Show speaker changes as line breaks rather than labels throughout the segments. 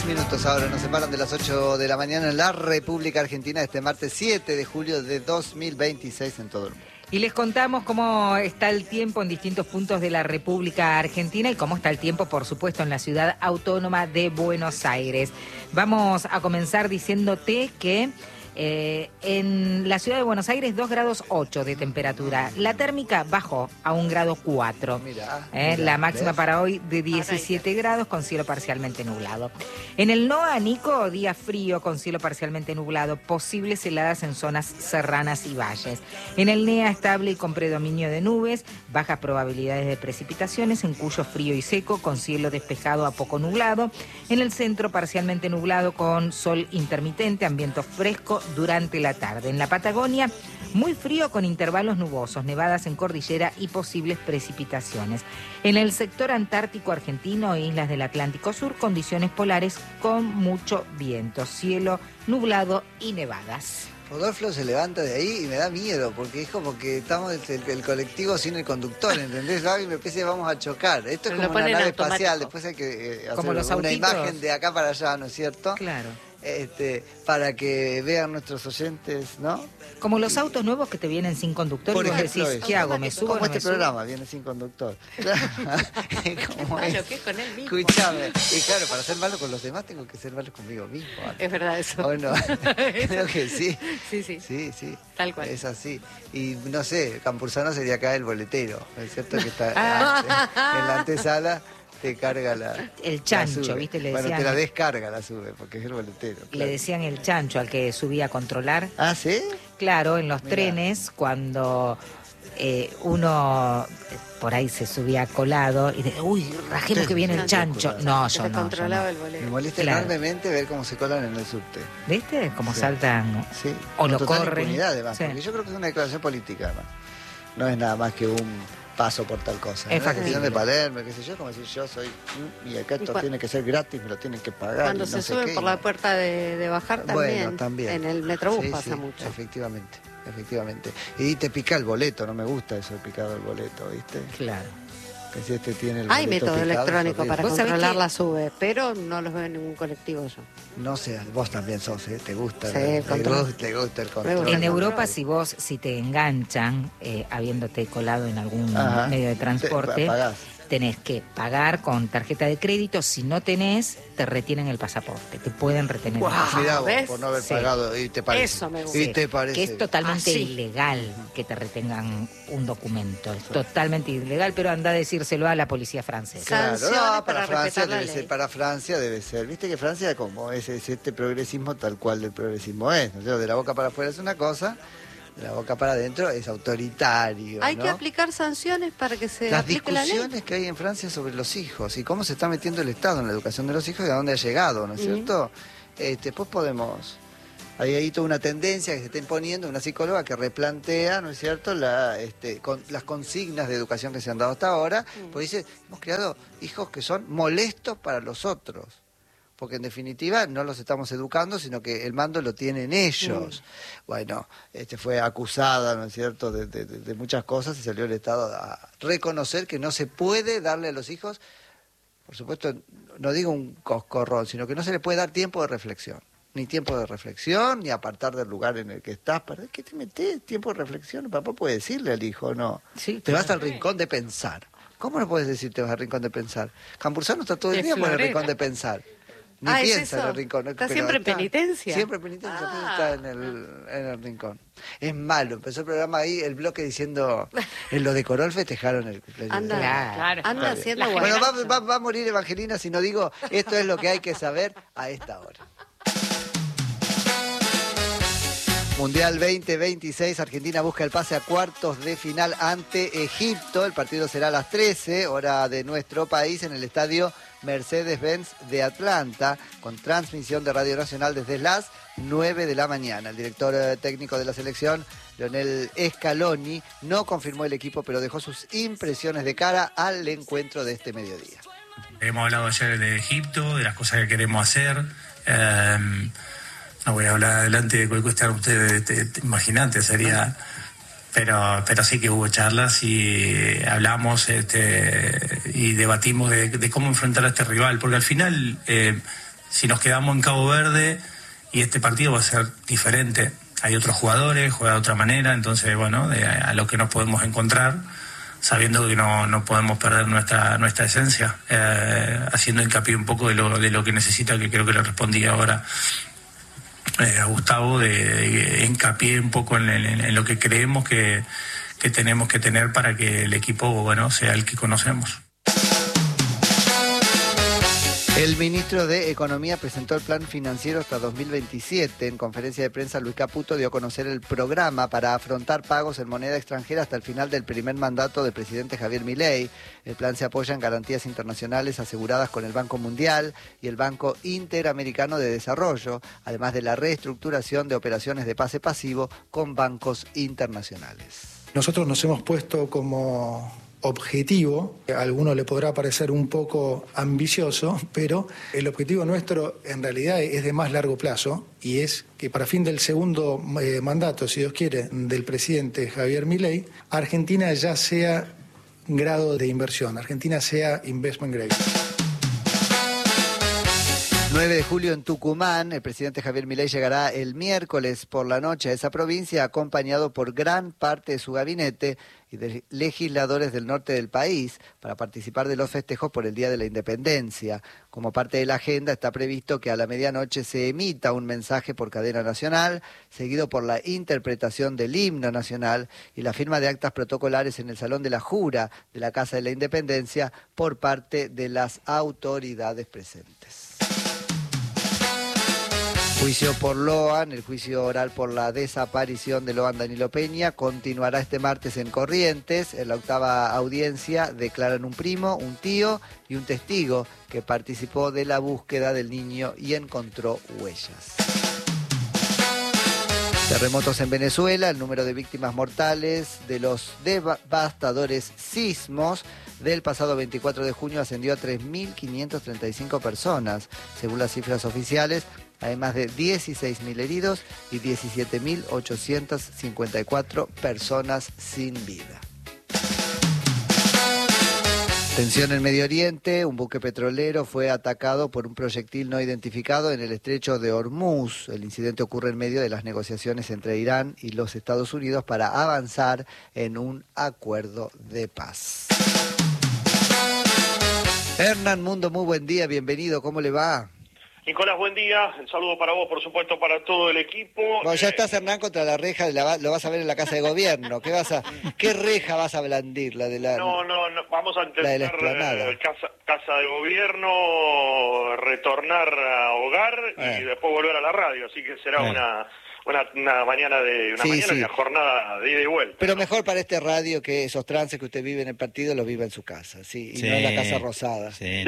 10 minutos ahora nos separan de las 8 de la mañana en la República Argentina este martes 7 de julio de 2026 en todo el mundo.
Y les contamos cómo está el tiempo en distintos puntos de la República Argentina y cómo está el tiempo, por supuesto, en la ciudad autónoma de Buenos Aires. Vamos a comenzar diciéndote que en la ciudad de Buenos Aires 2,8 grados de temperatura. La térmica bajó a 1,4 grados.
Mirá,
la máxima
¿ves?
para hoy de 17 grados con cielo parcialmente nublado. En el NOA, Nico, día frío con cielo parcialmente nublado, posibles heladas en zonas serranas y valles. En el NEA, estable y con predominio de nubes, bajas probabilidades de precipitaciones, en Cuyo frío y seco con cielo despejado a poco nublado. En el centro, parcialmente nublado con sol intermitente, ambiente fresco durante la tarde. En la Patagonia, muy frío con intervalos nubosos, nevadas en cordillera y posibles precipitaciones. En el sector antártico argentino e islas del Atlántico Sur, condiciones polares con mucho viento, cielo nublado y nevadas.
Rodolfo se levanta de ahí y me da miedo, porque es como que estamos el colectivo sin el conductor, ¿entendés? Y me parece que vamos a chocar. Esto es como una nave espacial, después hay que hacer una imagen de acá para allá, ¿no es cierto?
Claro.
Para que vean nuestros oyentes, ¿no?
Como los autos nuevos que te vienen sin conductor,
Por
y vos
ejemplo,
decís, ¿qué hago? ¿Me subo o
como
no
este
me subo?
programa viene sin conductor. Claro. Como
Malo,
es.
que es con él mismo.
Escúchame. Y claro, para ser malo con los demás tengo que ser malo conmigo mismo.
Es verdad eso.
¿O no? Creo que sí.
Sí.
Sí.
Tal cual.
Es así. Y no sé, Campuzano sería acá el boletero, ¿no es cierto? Que está en la antesala. Te carga
el chancho,
la sube.
¿viste? Le
Bueno,
decían,
te la descarga la sube, porque es el boletero. Claro.
Le decían el chancho al que subía a controlar.
¿Ah, sí?
Claro, en los
Mirá.
trenes, cuando uno por ahí se subía colado y de, uy, rajemos que viene el chancho. No, yo
Se
no.
controlaba el
Me
bolero.
molesta
Claro.
enormemente ver cómo se colan en el subte.
¿Viste? Como
Sí.
saltan
Sí.
o
Con
lo
total
corren.
impunidad, además,
Sí.
porque yo creo que es una declaración política, además. No es nada más que un paso por tal cosa.
Es
¿no?
factible.
La cuestión de Palermo, qué sé yo, como decir yo soy y acá esto tiene que ser gratis, me lo tienen que pagar.
Cuando
y no
se
sé
suben
qué.
por la puerta de bajar también.
Bueno, también.
En el Metrobús
Sí,
pasa
sí,
mucho.
Efectivamente. Y te pica el boleto, no me gusta eso de picado el boleto, ¿viste?
Claro.
Que si este tiene el
Hay
boleto
método
picado,
electrónico
es
para
¿Vos sabés
controlar
que-
la sube, pero no los veo en ningún colectivo yo.
No sé, vos también sos, ¿eh? Te gusta,
Sí, el control.
te gusta el control.
gusta.
En
Control.
Europa, si te enganchan, habiéndote colado en algún
Ajá.
medio de transporte,
Te pagás.
tenés que pagar con tarjeta de crédito. Si no tenés, te retienen el pasaporte. Te pueden retener el pasaporte.
Mirá vos,
¿ves?
por no haber
Sí.
pagado, y te parece.
Eso me gusta.
Y te parece.
Que es totalmente
Ah, sí.
ilegal que te retengan un documento. Es totalmente ilegal, pero anda a decírselo a la policía francesa.
Claro,
Sanciones
no,
para
Francia
respetar la
debe
ley.
ser, para Francia debe ser. Viste que Francia como es este progresismo tal cual el progresismo es, ¿no? O sea, de la boca para afuera es una cosa, de la boca para adentro es autoritario.
Hay
¿no?
que aplicar sanciones para que se
Las
aplique la ley.
discusiones que hay en Francia sobre los hijos y cómo se está metiendo el Estado en la educación de los hijos y a dónde ha llegado, ¿no es cierto? Pues podemos... Hay ahí toda una tendencia que se está imponiendo, una psicóloga que replantea, ¿no es cierto?, las consignas de educación que se han dado hasta ahora, pues dice, hemos creado hijos que son molestos para los otros, porque en definitiva no los estamos educando, sino que el mando lo tienen ellos. Bueno, fue acusada, ¿no es cierto?, de muchas cosas y salió el Estado a reconocer que no se puede darle a los hijos, por supuesto, no digo un coscorrón, sino que no se le puede dar tiempo de reflexión. Ni tiempo de reflexión, ni apartar del lugar en el que estás. ¿Para qué te metés? Tiempo de reflexión. Papá puede decirle al hijo, no.
Sí,
te vas
claro.
al rincón de pensar. ¿Cómo no puedes decir te vas al rincón de pensar? Campuzano está todo el
De
día por el
florera.
rincón de pensar. Ni
Ah, ¿es
piensa en
eso?
el rincón.
¿Está
pero
siempre en penitencia?
Siempre en penitencia, entonces está en el rincón. Es malo. Empezó el programa ahí, el bloque diciendo, en lo de Corol festejaron el cumpleaños.
Anda,
Claro.
anda haciendo
Bueno,
guay.
va a morir Evangelina si no digo, esto es lo que hay que saber a esta hora. Mundial 2026, Argentina busca el pase a cuartos de final ante Egipto. El partido será a las 13, hora de nuestro país, en el estadio Mercedes-Benz de Atlanta, con transmisión de Radio Nacional desde las 9 de la mañana. El director técnico de la selección, Lionel Scaloni, no confirmó el equipo, pero dejó sus impresiones de cara al encuentro de este mediodía.
Hemos hablado ayer de Egipto, de las cosas que queremos hacer. No voy a hablar adelante de cualquier cuestión, ustedes imaginante sería, pero sí que hubo charlas y hablamos y debatimos de cómo enfrentar a este rival, porque al final si nos quedamos en Cabo Verde, y este partido va a ser diferente, hay otros jugadores, juega de otra manera, entonces bueno, a lo que nos podemos encontrar, sabiendo que no podemos perder nuestra esencia, haciendo hincapié un poco de lo que necesita, que creo que le respondí ahora a Gustavo, de hincapié un poco en lo que creemos que tenemos que tener para que el equipo, bueno, sea el que conocemos.
El ministro de Economía presentó el plan financiero hasta 2027. En conferencia de prensa, Luis Caputo dio a conocer el programa para afrontar pagos en moneda extranjera hasta el final del primer mandato del presidente Javier Milei. El plan se apoya en garantías internacionales aseguradas con el Banco Mundial y el Banco Interamericano de Desarrollo, además de la reestructuración de operaciones de pase pasivo con bancos internacionales.
Nosotros nos hemos puesto como objetivo, a alguno le podrá parecer un poco ambicioso, pero el objetivo nuestro en realidad es de más largo plazo y es que para fin del segundo mandato, si Dios quiere, del presidente Javier Milei, Argentina ya sea grado de inversión, Argentina sea investment grade.
9 de julio en Tucumán, el presidente Javier Milei llegará el miércoles por la noche a esa provincia, acompañado por gran parte de su gabinete y de legisladores del norte del país, para participar de los festejos por el Día de la Independencia. Como parte de la agenda está previsto que a la medianoche se emita un mensaje por cadena nacional, seguido por la interpretación del himno nacional y la firma de actas protocolares en el Salón de la Jura de la Casa de la Independencia por parte de las autoridades presentes. Juicio por Loan, el juicio oral por la desaparición de Loan Danilo Peña, continuará este martes en Corrientes. En la octava audiencia declaran un primo, un tío y un testigo que participó de la búsqueda del niño y encontró huellas. Terremotos en Venezuela, el número de víctimas mortales de los devastadores sismos del pasado 24 de junio ascendió a 3.535 personas, según las cifras oficiales. Hay más de 16.000 heridos y 17.854 personas sin vida. Tensión en Medio Oriente, un buque petrolero fue atacado por un proyectil no identificado en el estrecho de Hormuz. El incidente ocurre en medio de las negociaciones entre Irán y los Estados Unidos para avanzar en un acuerdo de paz. Hernán Mundo, muy buen día, bienvenido, ¿cómo le va?
Nicolás, buen día. El saludo para vos, por supuesto, para todo el equipo.
Bueno, ya estás, Hernán, contra la reja, lo vas a ver en la Casa de Gobierno. ¿Qué reja vas a blandir? ¿La de la?
No, vamos a intentar casa de Gobierno, retornar a hogar y después volver a la radio. Así que será una mañana una jornada de ida y vuelta.
Pero mejor para este radio que esos trances que usted vive en el partido los vive en su casa, no en la Casa Rosada.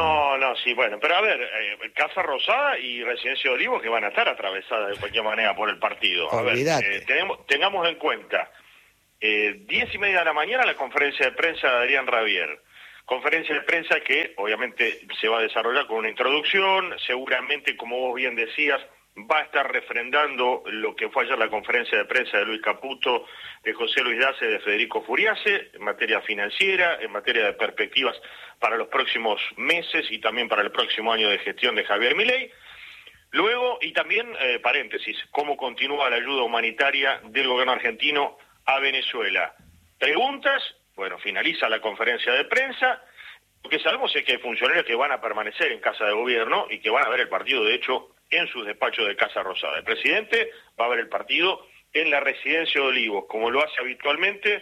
Bueno, pero a ver, Casa Rosada y Residencia de Olivos que van a estar atravesadas de cualquier manera por el partido. A ver, tengamos en cuenta, 10:30 de la mañana la conferencia de prensa de Adrián Rabier. Conferencia de prensa que obviamente se va a desarrollar con una introducción, seguramente, como vos bien decías, va a estar refrendando lo que fue ayer la conferencia de prensa de Luis Caputo, de José Luis Dace, de Federico Furiase, en materia financiera, en materia de perspectivas para los próximos meses y también para el próximo año de gestión de Javier Milei. Luego, y también, paréntesis, cómo continúa la ayuda humanitaria del gobierno argentino a Venezuela. Preguntas, bueno, finaliza la conferencia de prensa. Lo que sabemos es que hay funcionarios que van a permanecer en Casa de Gobierno y que van a ver el partido, de hecho, en sus despachos de Casa Rosada. El presidente va a ver el partido en la Residencia de Olivos, como lo hace habitualmente.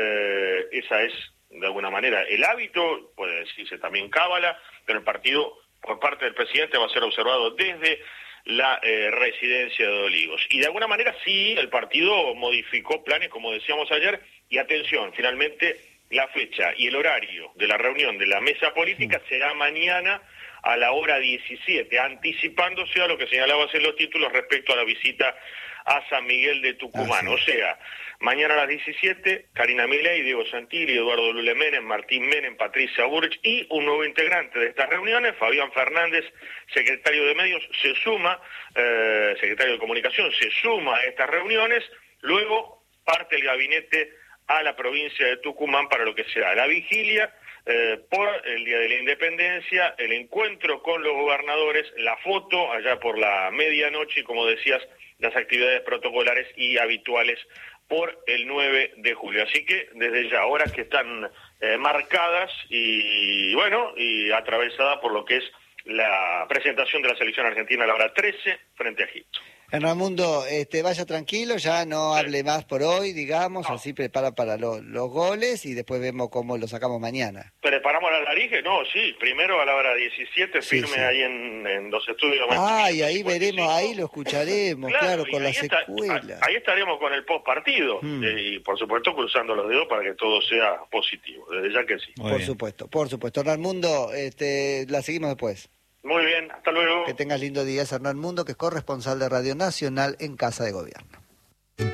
Esa es, de alguna manera, el hábito, puede decirse también cábala, pero el partido, por parte del presidente, va a ser observado desde la Residencia de Olivos. Y de alguna manera, sí, el partido modificó planes, como decíamos ayer, y atención, finalmente, la fecha y el horario de la reunión de la mesa política será mañana a la hora 17, anticipándose a lo que señalabas en los títulos respecto a la visita a San Miguel de Tucumán. O sea, mañana a las 17, Karina Milei, Diego Santilli, Eduardo Lule Menem, Martín Menem, Patricia Burrich y un nuevo integrante de estas reuniones, Fabián Fernández, secretario de Medios, se suma, secretario de Comunicación, se suma a estas reuniones. Luego parte el gabinete a la provincia de Tucumán para lo que será la vigilia por el Día de la Independencia, el encuentro con los gobernadores, la foto allá por la medianoche y, como decías, las actividades protocolares y habituales por el 9 de julio. Así que desde ya, horas que están marcadas y bueno, y atravesadas por lo que es la presentación de la selección argentina a la hora 13 frente a Egipto.
Hernán Mundo, vaya tranquilo, ya no hable más por hoy, digamos, así prepara para los goles y después vemos cómo lo sacamos mañana.
¿Preparamos la Laringe? No, sí, primero a la hora 17, firme ahí en los estudios.
Y ahí veremos, ahí lo escucharemos, claro con la secuela.
Ahí estaremos con el post partido y por supuesto cruzando los dedos para que todo sea positivo, desde ya que sí.
Por supuesto. Hernán Mundo, la seguimos después.
Muy bien, hasta luego.
Que tengas lindo día, Hernán Mundo, que es corresponsal de Radio Nacional en Casa de Gobierno.